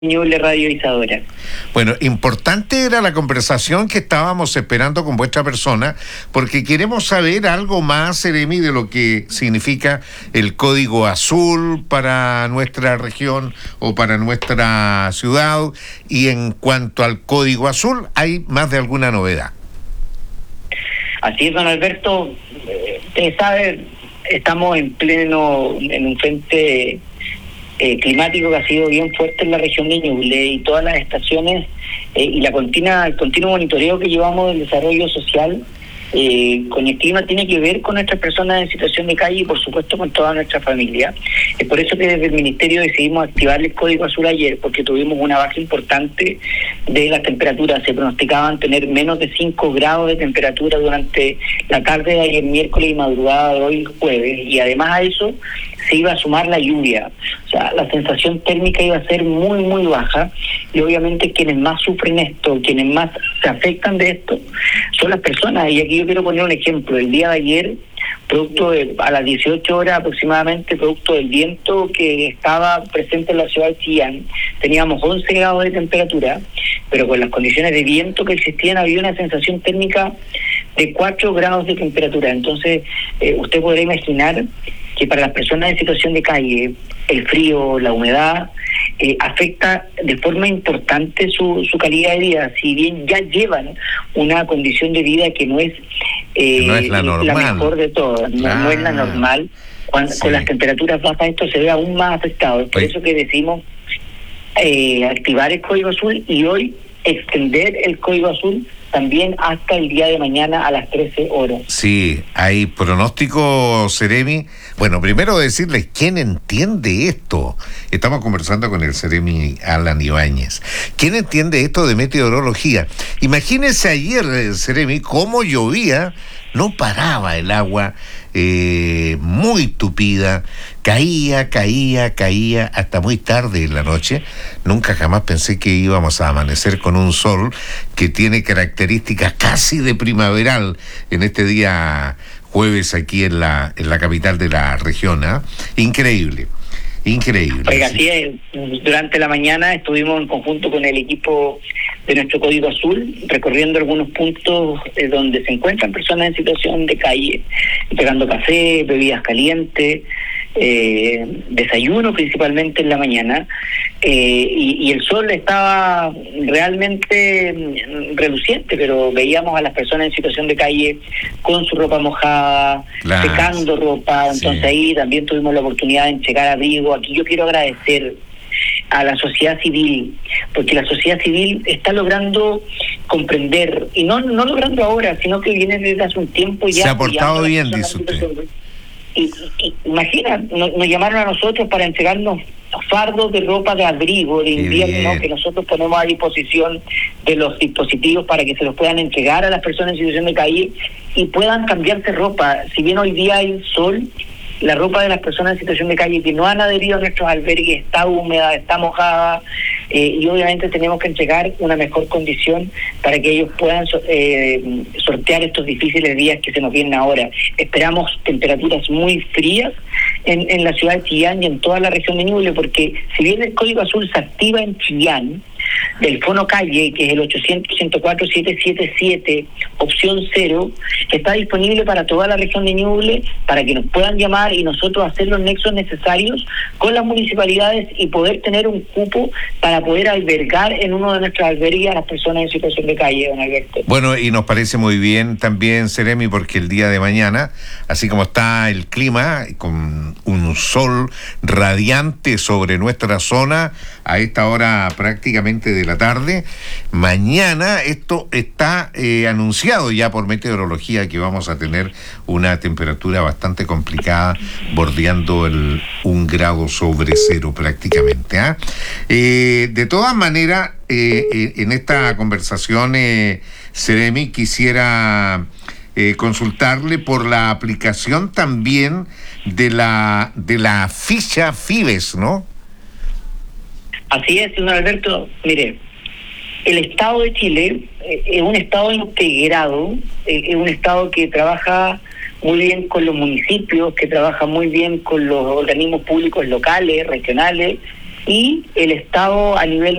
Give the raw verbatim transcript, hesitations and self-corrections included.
Ñuble Radio Isadora. Bueno, importante era la conversación que estábamos esperando con vuestra persona, porque queremos saber algo más, Seremi, de lo que significa el Código Azul para nuestra región o para nuestra ciudad. Y en cuanto al Código Azul, ¿hay más de alguna novedad? Así es, don Alberto. Usted sabe, estamos en pleno, en un frente Eh, climático que ha sido bien fuerte en la región de Ñuble, y todas las estaciones eh, y la continua, el continuo monitoreo que llevamos del desarrollo social eh, con el clima tiene que ver con nuestras personas en situación de calle y por supuesto con toda nuestra familia. Es por eso que desde el Ministerio decidimos activar el Código Azul ayer, porque tuvimos una baja importante de las temperaturas. Se pronosticaban tener menos de cinco grados de temperatura durante la tarde de ayer miércoles y madrugada de hoy jueves, y además a eso se iba a sumar la lluvia. O sea, la sensación térmica iba a ser muy, muy baja, y obviamente quienes más sufren esto, quienes más se afectan de esto, son las personas. Y aquí yo quiero poner un ejemplo. El día de ayer, producto de, a las dieciocho horas aproximadamente, producto del viento que estaba presente en la ciudad de Chillán, teníamos once grados de temperatura, pero con las condiciones de viento que existían había una sensación térmica de cuatro grados de temperatura. Entonces, eh, usted podrá imaginar que para las personas en situación de calle, el frío, la humedad, eh, afecta de forma importante su, su calidad de vida. Si bien ya llevan una condición de vida que no es, eh, no es la, la mejor de todas, no, ah, no es la normal, cuando, sí. Con las temperaturas bajas esto se ve aún más afectado. Es por Oye. eso que decidimos eh, activar el Código Azul y hoy extender el Código Azul también hasta el día de mañana a las trece horas. Sí, hay pronóstico, Seremi. Bueno, primero decirles, ¿quién entiende esto? Estamos conversando con el Seremi Alan Ibáñez. ¿Quién entiende esto de meteorología? Imagínense ayer, Seremi, cómo llovía, no paraba el agua, eh, muy tupida, caía, caía, caía hasta muy tarde en la noche. Nunca jamás pensé que íbamos a amanecer con un sol que tiene características casi de primaveral en este día jueves aquí en la en la capital de la región, ¿eh? Increíble. Increíble. Oiga, sí, es, durante la mañana estuvimos en conjunto con el equipo de nuestro Código Azul, recorriendo algunos puntos eh, donde se encuentran personas en situación de calle, entregando café, bebidas calientes, eh, desayuno principalmente en la mañana, eh, y, y el sol estaba realmente reluciente, pero veíamos a las personas en situación de calle con su ropa mojada, claro, secando ropa. Entonces sí, ahí también tuvimos la oportunidad de entregar abrigo. Aquí yo quiero agradecer a la sociedad civil, porque la sociedad civil está logrando comprender, y no no logrando ahora, sino que viene desde hace un tiempo ya. Se ha portado bien, dice usted. Y, y, imagina, nos, nos llamaron a nosotros para entregarnos fardos de ropa de abrigo de invierno que nosotros ponemos a disposición de los dispositivos para que se los puedan entregar a las personas en situación de calle y puedan cambiarse ropa. Si bien hoy día hay sol, la ropa de las personas en situación de calle que no han adherido a nuestros albergues está húmeda, está mojada, eh, y obviamente tenemos que entregar una mejor condición para que ellos puedan eh, sortear estos difíciles días que se nos vienen ahora. Esperamos temperaturas muy frías en, en la ciudad de Chillán y en toda la región de Ñuble, porque si bien el Código Azul se activa en Chillán, del Fono Calle, que es el ochocientos, ciento cuatro, setecientos setenta y siete, opción cero, está disponible para toda la región de Ñuble, para que nos puedan llamar y nosotros hacer los nexos necesarios con las municipalidades y poder tener un cupo para poder albergar en uno de nuestros albergues a las personas en situación de calle, don Alberto. Bueno, y nos parece muy bien también, Seremi, porque el día de mañana, así como está el clima, con un sol radiante sobre nuestra zona a esta hora prácticamente de la tarde, mañana esto está eh, anunciado ya por meteorología, que vamos a tener una temperatura bastante complicada, bordeando el un grado sobre cero prácticamente, ¿eh? Eh, de todas maneras, eh, eh, en esta conversación, eh, Seremi, quisiera eh, consultarle por la aplicación también de la de la ficha Fives, ¿no? Así es, don Alberto. Mire, el Estado de Chile eh, es un Estado integrado, eh, es un Estado que trabaja muy bien con los municipios, que trabaja muy bien con los organismos públicos locales, regionales, y el Estado a nivel